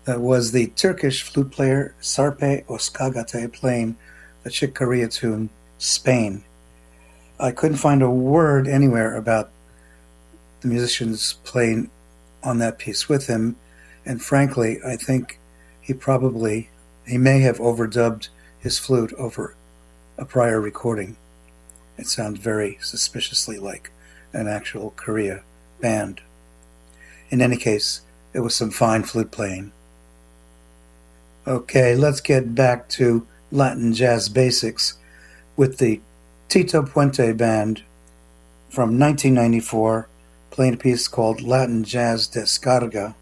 That was the Turkish flute player Sarpe Oskagate playing the Chick Corea tune Spain. I couldn't find a word anywhere about the musicians playing on that piece with him, and frankly, I think he may have overdubbed his flute over a prior recording. It sounds very suspiciously like an actual Korea band. In any case, it was some fine flute playing. Okay, let's get back to Latin jazz basics with the Tito Puente Band from 1994 playing a piece called Latin Jazz Descarga.